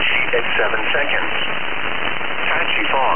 feet at 7 seconds. Patchy fog.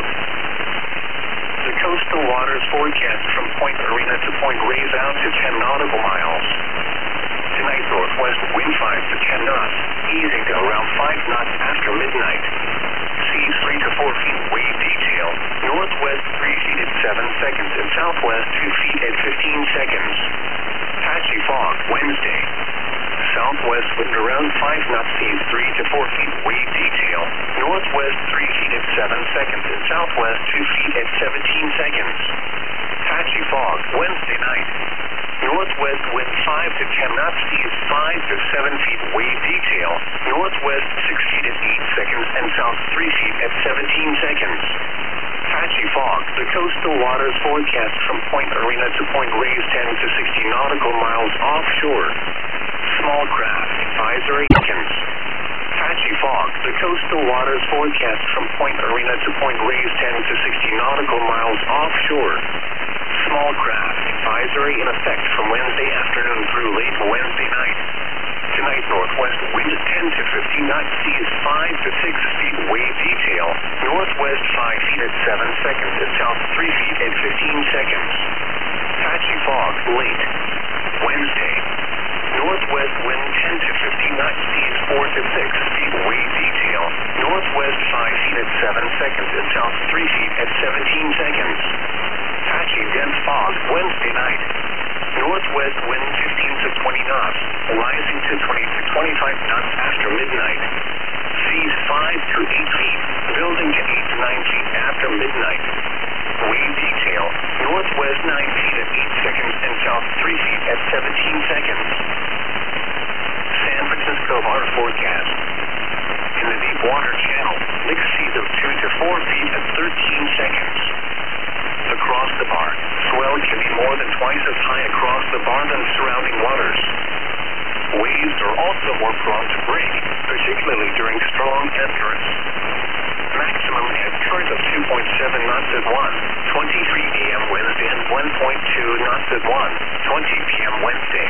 The coastal waters forecast from Point Arena to Point Reyes out to 10 nautical miles. Tonight, northwest wind 5 to 10 knots, easing to around 5 knots after midnight. Seas 3 to 4 feet wave detail, northwest 3 feet at 7 seconds and southwest 2 feet at 15 seconds. Patchy fog, Wednesday. Southwest wind around 5 knots, seas 3 to 4 feet wave detail, northwest 3 feet at 7 seconds and southwest 2 feet at 17 seconds. Patchy fog, Wednesday night. Northwest wind 5 to 10 knots, seas 5 to 7 feet wave detail, northwest 6 feet at 8 seconds and south 3 feet at 17 seconds. Patchy fog. The coastal waters forecast from Point Arena to Point Reyes 10 to 60 nautical miles offshore. Small craft advisory seconds. Patchy fog. The coastal waters forecast from Point Arena to Point Reyes 10 to 60 nautical miles offshore. Small craft advisory in effect from Wednesday afternoon through late Wednesday night. Tonight, northwest wind 10 to 15 knots, seas 5 to 6 feet wave detail, northwest 5 feet at 7 seconds and south 3 feet at 15 seconds. Patchy fog, late Wednesday. Northwest wind 10 to 15 knots, seas 4 to 6 feet wave detail, northwest 5 feet at 7 seconds and south 3 feet at 17 seconds. Patchy dense fog, Wednesday night. Northwest wind 15 to 20 knots, rising to 20 to 25 knots after midnight. Seas 5 to 8 feet, building to 8 to 9 feet after midnight. Wave detail, northwest 9 feet at 8 seconds and south 3 feet at 17 seconds. San Francisco water forecast. In the deep water channel, mixed seas of 2 to 4 feet at 13 seconds. Across the bar, swell can be more than twice as high across the bar than surrounding waters. Waves are also more prone to break, particularly during strong ebb currents. Maximum ebb current of 2.7 knots at 1:23 a.m. Wednesday and 1.2 knots at 1:20 p.m. Wednesday.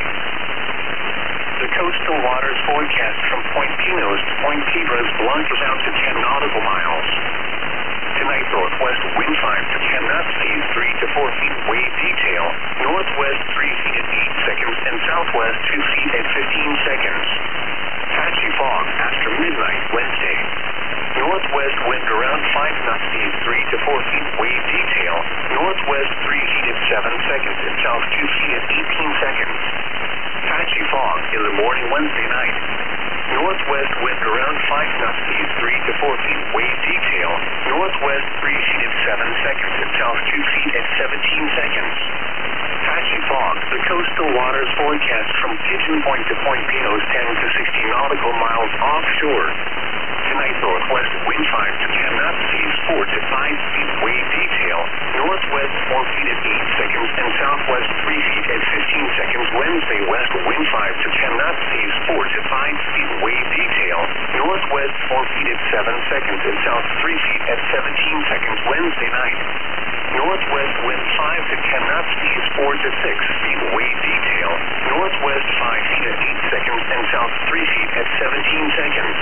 The coastal waters forecast from Point Pinos to Point Piedras launches out to 10 nautical miles. Tonight, northwest wind 5 to 10 knots, seas 3 to 4 feet wave detail, northwest 3 feet at 8 seconds and southwest 2 feet at 15 seconds. Patchy fog after midnight Wednesday. Northwest wind around 5 knots, seas 3 to 4 feet wave detail, northwest 3 feet at 7 seconds and south 2 feet at 18 seconds. Patchy fog in the morning Wednesday night. Northwest wind around 5 knots, seas 3 to 4 feet wave detail, northwest 3 feet at 7 seconds and south 2 feet at 17 seconds. Patchy fog. The coastal waters forecast from Pigeon Point to Point Pinos 10 to 60 nautical miles offshore. Tonight, northwest wind 5 to 10 knots, seas 4 to 5 feet wave detail, northwest 4 feet at 8 seconds and southwest 3 feet at 15 seconds. Wednesday, west wind 5 to 10 knots, seas 4 to 5 feet wave detail, northwest 4 feet at 7 seconds and south 3 feet at 17 seconds. Wednesday night. Northwest wind 5 to 10 knots, seas 4 to 6 feet wave detail, northwest 5 feet at 8 seconds and south 3 feet at 17 seconds.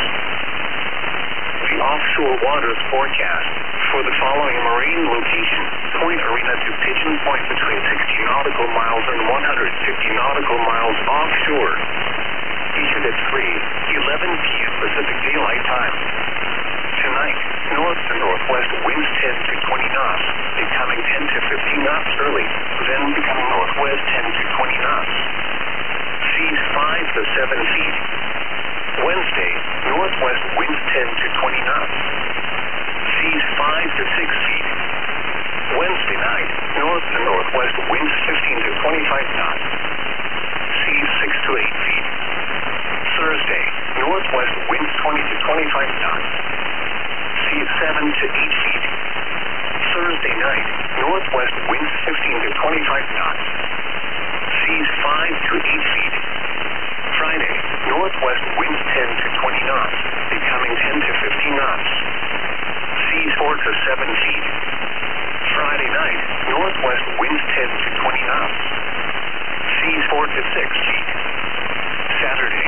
The offshore waters forecast for the following marine location: Point Arena to Pigeon Point between 60 nautical miles and 150 nautical miles offshore. Issued at 3:11 p.m. Pacific Daylight Time. Tonight, north to northwest winds 10 to 20 knots, becoming 10 to 15 knots early, then becoming northwest 10 to 20 knots. Seas 5 to 7 feet. Wednesday, northwest winds 10 to 20 knots. Seas 5 to 6 feet. Wednesday night, north to northwest winds 15 to 25 knots. Seas 6 to 8 feet. Thursday, northwest winds 20 to 25 knots. Seas 7 to 8 feet. Thursday night, northwest winds 15 to 25 knots. Seas 5 to 8 feet. Friday, northwest winds 10 to 20 knots, becoming 10 to 15 knots. Seas 4 to 7 feet. Friday night, northwest winds 10 to 20 knots. Seas 4 to 6 feet. Saturday,